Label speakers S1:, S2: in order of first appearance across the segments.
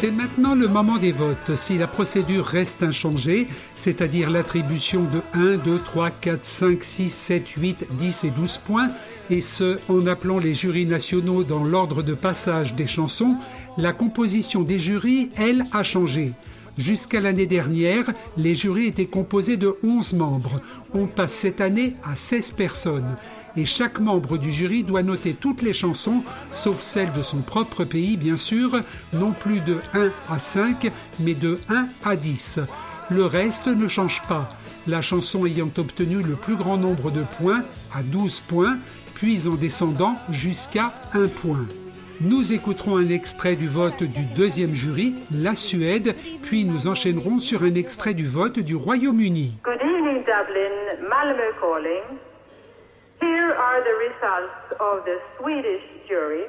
S1: C'est maintenant le moment des votes. Si la procédure reste inchangée, c'est-à-dire l'attribution de 1, 2, 3, 4, 5, 6, 7, 8, 10 et 12 points, et ce, en appelant les jurys nationaux dans l'ordre de passage des chansons, la composition des jurys, elle, a changé. Jusqu'à l'année dernière, les jurys étaient composés de 11 membres. On passe cette année à 16 personnes. Et chaque membre du jury doit noter toutes les chansons, sauf celles de son propre pays, bien sûr, non plus de 1 à 5, mais de 1 à 10. Le reste ne change pas. La chanson ayant obtenu le plus grand nombre de points, à 12 points, puis en descendant jusqu'à 1 point. Nous écouterons un extrait du vote du deuxième jury, la Suède, puis nous enchaînerons sur un extrait du vote du Royaume-Uni.
S2: Good evening, Dublin, Malmö calling. Here are the results of the Swedish jury.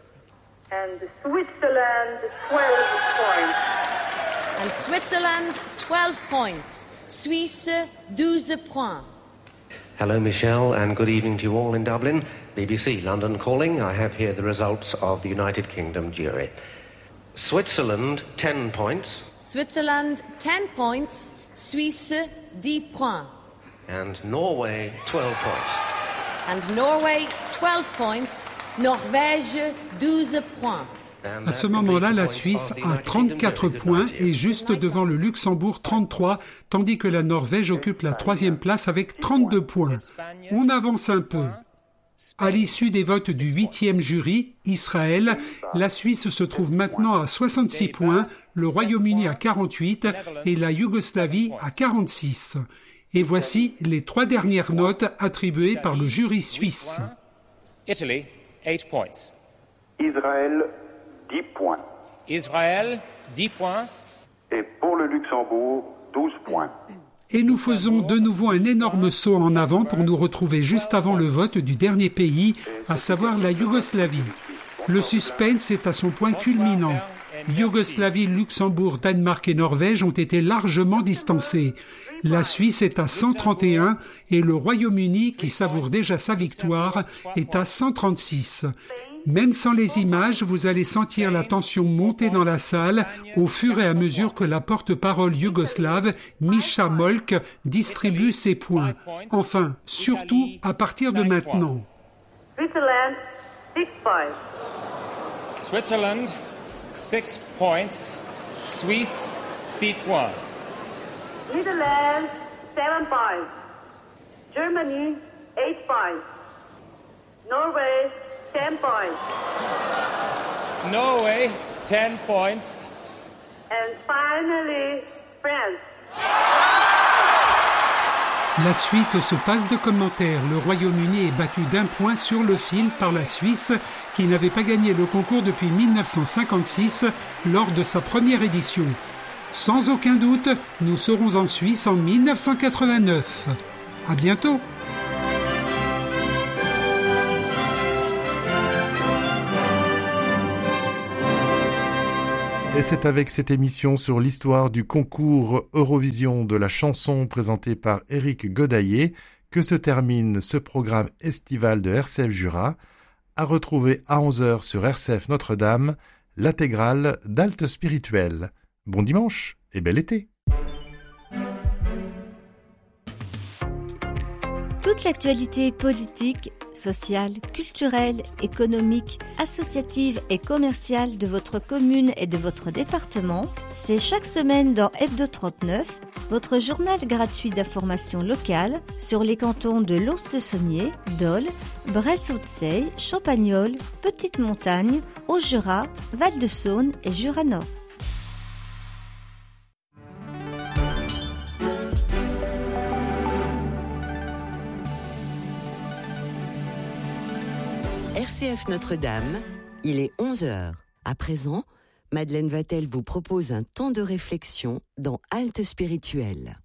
S2: And Switzerland, 12 points.
S3: And Switzerland, 12 points. Suisse, 12 points.
S4: Hello, Michelle, and good evening to you all in Dublin. BBC London calling. I have here the results of the United Kingdom jury. Switzerland, 10 points.
S3: Switzerland, 10 points. Suisse, 10 points.
S4: And Norway, 12 points.
S3: And Norway, 12 points. Norvège, 12 points.
S1: À ce moment-là, la Suisse a 34 points et juste devant le Luxembourg 33, tandis que la Norvège occupe la troisième place avec 32 points. On avance un peu. À l'issue des votes du 8e jury, Israël, la Suisse se trouve maintenant à 66 points, le Royaume-Uni à 48 et la Yougoslavie à 46. Et voici les 3 dernières notes attribuées par le jury suisse.
S5: Italy, 8 points.
S6: Israël, 10 points.
S5: Israël, 10 points.
S6: Et pour le Luxembourg, 12 points.
S1: Et nous faisons de nouveau un énorme saut en avant pour nous retrouver juste avant le vote du dernier pays, à savoir la Yougoslavie. Le suspense est à son point culminant. Yougoslavie, Luxembourg, Danemark et Norvège ont été largement distancés. La Suisse est à 131 et le Royaume-Uni, qui savoure déjà sa victoire, est à 136. Même sans les images, vous allez sentir la tension monter dans la salle au fur et à mesure que la porte-parole yougoslave, Misha Molk, distribue ses points. Enfin, surtout à partir de maintenant.
S2: Switzerland, 6 points.
S5: Switzerland, 6 points. Suisse, 6 points.
S2: Netherlands, 7 points. Germany, 8 points. Norway, 10 points.
S5: Norway, 10 points.
S2: And finally, France.
S1: La suite se passe de commentaires. Le Royaume-Uni est battu d'1 point sur le fil par la Suisse, qui n'avait pas gagné le concours depuis 1956 lors de sa première édition. Sans aucun doute, nous serons en Suisse en 1989. À bientôt.
S7: Et c'est avec cette émission sur l'histoire du concours Eurovision de la chanson présenté par Éric Godaillé que se termine ce programme estival de RCF Jura, à retrouver à 11h sur RCF Notre-Dame, l'intégrale d'Alte Spirituel. Bon dimanche et bel été.
S8: Toute l'actualité politique, sociale, culturelle, économique, associative et commerciale de votre commune et de votre département, c'est chaque semaine dans Hebdo 39, votre journal gratuit d'information locale sur les cantons de Lons-le-Saunier, Dole, Bresse-Haute-Seille, Champagnole, Petite-Montagne, Haut-Jura, Val-de-Saône et Jura-Nord.
S9: RCF Notre-Dame, il est 11h. À présent, Madeleine Vatel vous propose un temps de réflexion dans Halte Spirituelle.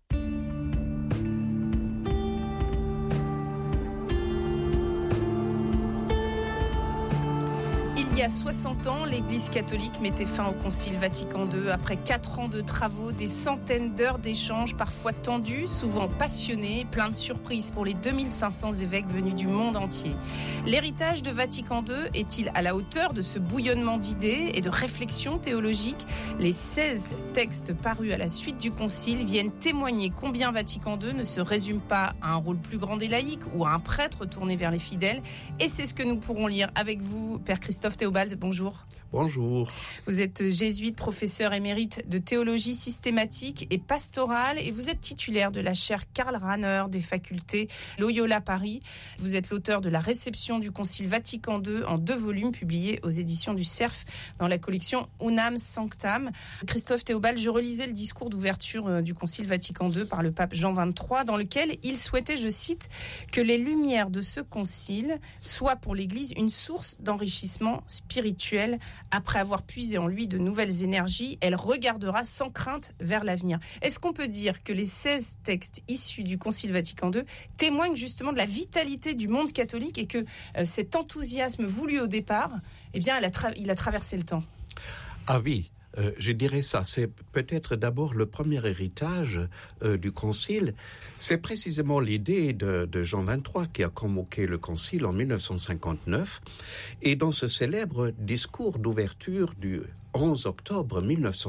S10: Il Il y a 60 ans, l'Église catholique mettait fin au Concile Vatican II. Après 4 ans de travaux, des centaines d'heures d'échanges, parfois tendus, souvent passionnés, plein de surprises pour les 2500 évêques venus du monde entier. L'héritage de Vatican II est-il à la hauteur de ce bouillonnement d'idées et de réflexions théologiques ? Les 16 textes parus à la suite du Concile viennent témoigner combien Vatican II ne se résume pas à un rôle plus grand des laïcs ou à un prêtre tourné vers les fidèles. Et c'est ce que nous pourrons lire avec vous, Père Christophe Théobald. Bonjour.
S11: Bonjour.
S10: Vous êtes jésuite, professeur émérite de théologie systématique et pastorale et vous êtes titulaire de la chaire Karl Rahner des facultés Loyola Paris. Vous êtes l'auteur de la réception du Concile Vatican II en 2 volumes publiés aux éditions du Cerf dans la collection Unam Sanctam. Christophe Théobald, je relisais le discours d'ouverture du Concile Vatican II par le pape Jean XXIII dans lequel il souhaitait, je cite, que les lumières de ce concile soient pour l'Église une source d'enrichissement spirituel. Après avoir puisé en lui de nouvelles énergies, elle regardera sans crainte vers l'avenir. Est-ce qu'on peut dire que les 16 textes issus du Concile Vatican II témoignent justement de la vitalité du monde catholique et que cet enthousiasme voulu au départ, eh bien, il a traversé le temps ?
S11: Ah oui. Je dirais ça, c'est peut-être d'abord le premier héritage du Concile. C'est précisément l'idée de Jean XXIII qui a convoqué le Concile en 1959. Et dans ce célèbre discours d'ouverture du 11 octobre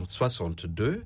S11: 1962,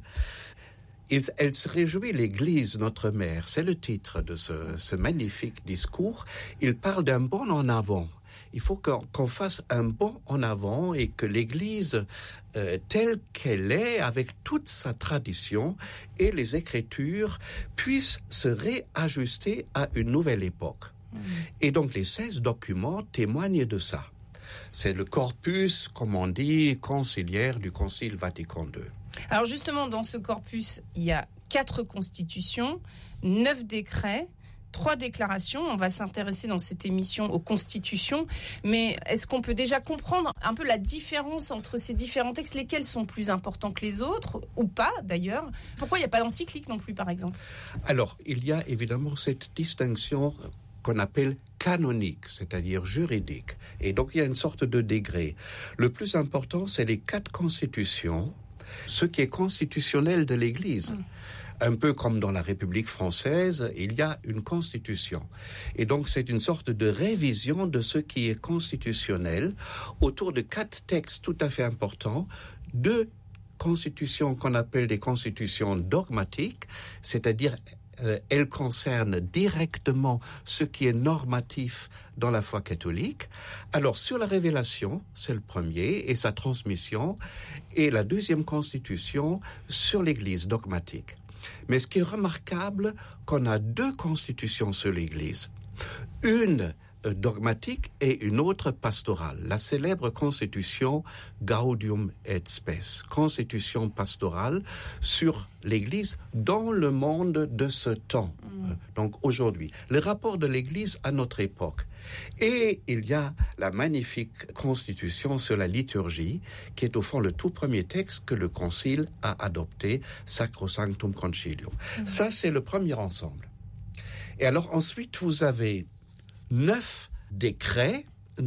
S11: elle se réjouit, l'Église, notre mère. C'est le titre de ce magnifique discours. Il parle d'un bond en avant. Il faut qu'on fasse un bond en avant et que l'Église, telle qu'elle est, avec toute sa tradition et les Écritures, puisse se réajuster à une nouvelle époque. Et donc les 16 documents témoignent de ça. C'est le corpus, comme on dit, conciliaire du Concile Vatican II.
S10: Alors justement, dans ce corpus, il y a 4 constitutions, 9 décrets, 3 déclarations. On va s'intéresser dans cette émission aux constitutions. Mais est-ce qu'on peut déjà comprendre un peu la différence entre ces différents textes? Lesquels sont plus importants que les autres, ou pas d'ailleurs? Pourquoi il n'y a pas d'encyclique non plus, par exemple?
S11: Alors, il y a évidemment cette distinction qu'on appelle canonique, c'est-à-dire juridique. Et donc, il y a une sorte de degré. Le plus important, c'est les 4 constitutions, ce qui est constitutionnel de l'Église. Un peu comme dans la République française, il y a une constitution. Et donc, c'est une sorte de révision de ce qui est constitutionnel autour de 4 textes tout à fait importants, 2 constitutions qu'on appelle des constitutions dogmatiques, c'est-à-dire elles concernent directement ce qui est normatif dans la foi catholique. Alors, sur la révélation, c'est le premier, et sa transmission, et la deuxième constitution sur l'Église dogmatique. Mais ce qui est remarquable, qu'on a 2 constitutions sur l'Église. Une dogmatique et une autre pastorale. La célèbre constitution Gaudium et Spes, constitution pastorale sur l'Église dans le monde de ce temps. Donc aujourd'hui, le rapport de l'Église à notre époque. Et il y a la magnifique constitution sur la liturgie, qui est au fond le tout premier texte que le Concile a adopté, Sacrosanctum Concilium. Ça, c'est le premier ensemble. Et alors ensuite, vous avez 9 décrets,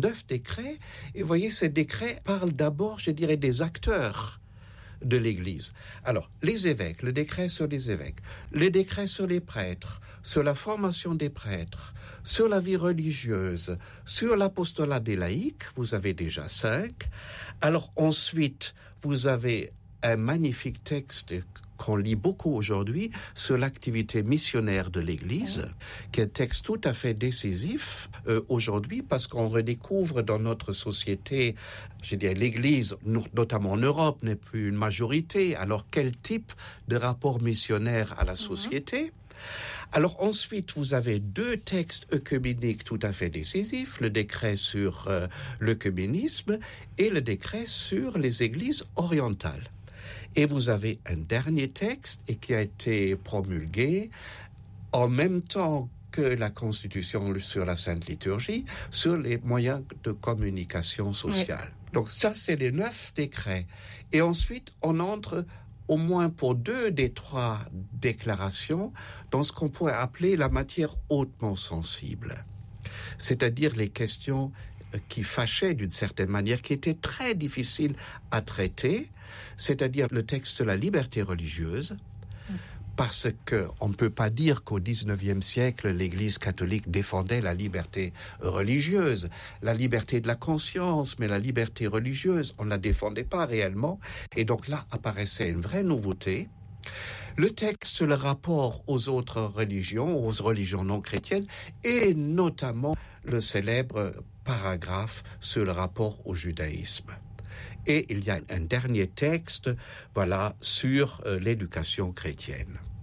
S11: et vous voyez, ces décrets parlent d'abord, je dirais, des acteurs de l'Église. Alors, les évêques, le décret sur les évêques, les décrets sur les prêtres, sur la formation des prêtres, sur la vie religieuse, sur l'apostolat des laïcs, vous avez déjà 5. Alors ensuite, vous avez un magnifique texte qu'on lit beaucoup aujourd'hui sur l'activité missionnaire de l'Église, qui est un texte tout à fait décisif aujourd'hui, parce qu'on redécouvre dans notre société, je dirais, l'Église, notamment en Europe, n'est plus une majorité. Alors, quel type de rapport missionnaire à la société? Alors ensuite, vous avez 2 textes œcuméniques tout à fait décisifs, le décret sur l'œcuménisme et le décret sur les églises orientales. Et vous avez un dernier texte et qui a été promulgué en même temps que la Constitution sur la Sainte Liturgie, sur les moyens de communication sociale. Oui. Donc ça, c'est les 9 décrets. Et ensuite, on entre au moins pour 2 des 3 déclarations dans ce qu'on pourrait appeler la matière hautement sensible, c'est-à-dire les questions qui fâchait d'une certaine manière, qui était très difficile à traiter, c'est-à-dire le texte sur la liberté religieuse, parce qu'on ne peut pas dire qu'au XIXe siècle, l'Église catholique défendait la liberté religieuse, la liberté de la conscience, mais la liberté religieuse, on ne la défendait pas réellement. Et donc là apparaissait une vraie nouveauté. Le texte sur le rapport aux autres religions, aux religions non chrétiennes, et notamment le célèbre paragraphe sur le rapport au judaïsme. Et il y a un dernier texte, sur l'éducation chrétienne.